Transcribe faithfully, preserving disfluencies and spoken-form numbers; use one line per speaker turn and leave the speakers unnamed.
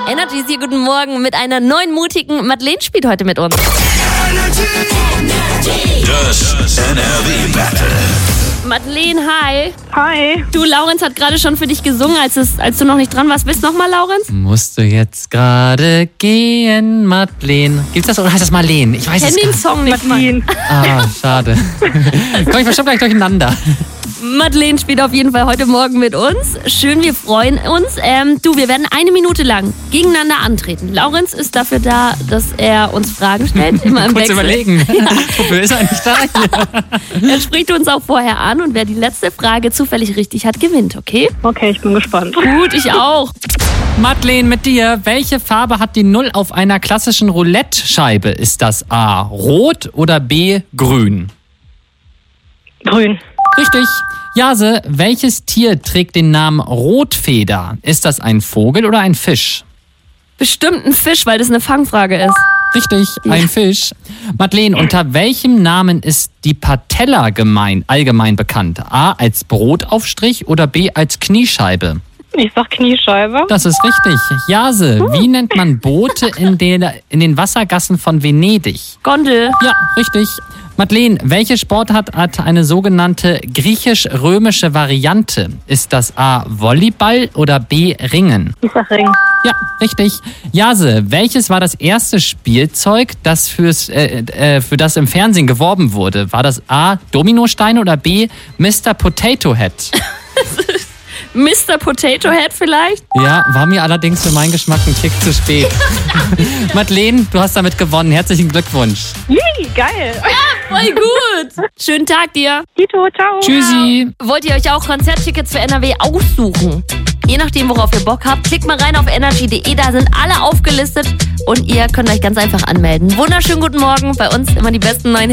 Energy ist hier, guten Morgen mit einer neuen mutigen Madeleine spielt heute mit uns.
Das N R W Battle.
Madeleine, hi.
Hi.
Du, Laurenz hat gerade schon für dich gesungen, als, es, als du noch nicht dran warst. Willst du nochmal, Laurenz?
Musst du jetzt gerade gehen, Madeleine? Gibt's das oder heißt das Marlene? Ich weiß
Ich
es
kenn
gar
den Song nicht mal.
Martin.
Ah, schade. Komm, ich bestimmt gleich durcheinander.
Madeleine spielt auf jeden Fall heute Morgen mit uns. Schön, wir freuen uns. Ähm, du, wir werden eine Minute lang gegeneinander antreten. Laurenz ist dafür da, dass er uns Fragen stellt. Immer im
Kurz
Wechsel.
überlegen. Wofür ist er eigentlich da? Hier?
Er spricht uns auch vorher an und wer die letzte Frage zufällig richtig hat, gewinnt, okay?
Okay, ich bin gespannt.
Gut, ich auch.
Madeleine, mit dir. Welche Farbe hat die Null auf einer klassischen Roulette-Scheibe? Ist das A, rot oder B, grün?
Grün.
Richtig. Jase, welches Tier trägt den Namen Rotfeder? Ist das ein Vogel oder ein Fisch?
Bestimmt ein Fisch, weil das eine Fangfrage ist.
Richtig, ein Fisch. Madeleine, unter welchem Namen ist die Patella gemein, allgemein bekannt? A als Brotaufstrich oder B als Kniescheibe?
Ich sag Kniescheibe.
Das ist richtig. Jase, wie nennt man Boote in den, in den Wassergassen von Venedig?
Gondel.
Ja, richtig. Madeleine, welche Sportart hat eine sogenannte griechisch-römische Variante? Ist das A Volleyball oder B Ringen?
Ich sag Ring.
Ja, richtig. Jase, welches war das erste Spielzeug, das fürs, äh, äh, für das im Fernsehen geworben wurde? War das A Dominosteine oder B Mister Potato Head?
Mister Potato Head vielleicht?
Ja, war mir allerdings für meinen Geschmack ein Tick zu spät. Madeleine, du hast damit gewonnen. Herzlichen Glückwunsch.
Yay, geil.
Voll gut. Schönen Tag dir.
Tito, ciao.
Tschüssi.
Wollt ihr euch auch Konzerttickets für N R W aussuchen? Je nachdem, worauf ihr Bock habt, klickt mal rein auf energy punkt de. Da sind alle aufgelistet und ihr könnt euch ganz einfach anmelden. Wunderschönen guten Morgen. Bei uns immer die besten neuen